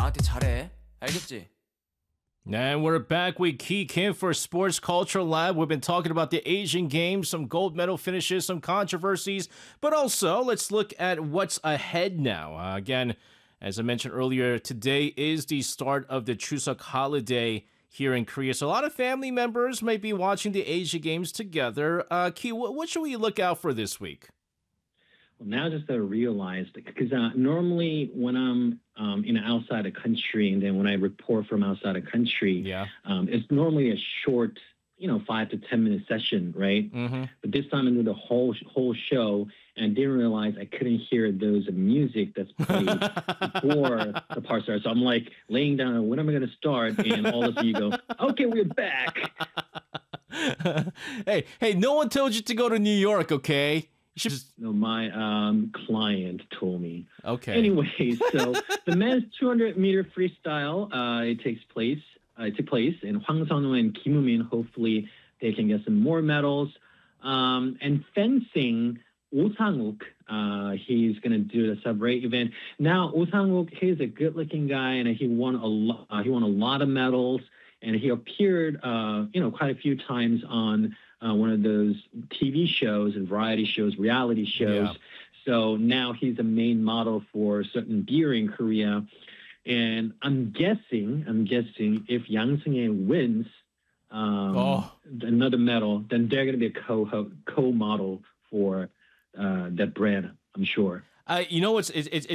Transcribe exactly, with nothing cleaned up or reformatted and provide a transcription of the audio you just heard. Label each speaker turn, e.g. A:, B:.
A: 나한테 잘해. 알겠지?
B: And we're back with Ki Kim for Sports Culture Lab. We've been talking about the Asian Games, some gold medal finishes, some controversies, but also let's look at what's ahead now. Uh, again, as I mentioned earlier, today is the start of the Chuseok holiday here in Korea. So a lot of family members might be watching the Asia Games together. Uh, Ki, what, what should we look out for this week?
C: Well, now just I realized, because uh, normally when I'm um, in outside the country, and then when I report from outside the country,
B: Yeah.
C: um, it's normally a short, you know, five to ten minute session, right?
B: Mm-hmm.
C: But this time I did the whole whole show, and didn't realize I couldn't hear those music that's played before the part starts. So I'm like laying down, when am I going to start? And all of a sudden you go, okay, we're back.
B: hey, hey, no one told you to go to New York, okay? You should just...
C: No, my um, client told me.
B: Okay.
C: Anyway, so the men's two hundred meter freestyle, uh, it takes place. Uh, it took place, and Hwang Seon-woo and Kim Woo-min, hopefully they can get some more medals. Um, and fencing, Oh Sang-wook, uh, he's going to do the sub-eight event. Now, Oh Sang-wook, he's a good-looking guy, and he won a lot. Uh, he won a lot of medals, and he appeared, uh, you know, quite a few times on uh, one of those T V shows and variety shows, reality shows.
B: Yeah.
C: So now he's a main model for certain beer in Korea. And I'm guessing, I'm guessing if Yang Seung-hae wins um,
B: Oh.
C: another medal, then they're going to be a co co-model for uh, that brand, I'm sure.
B: Uh, you know what's it's, it's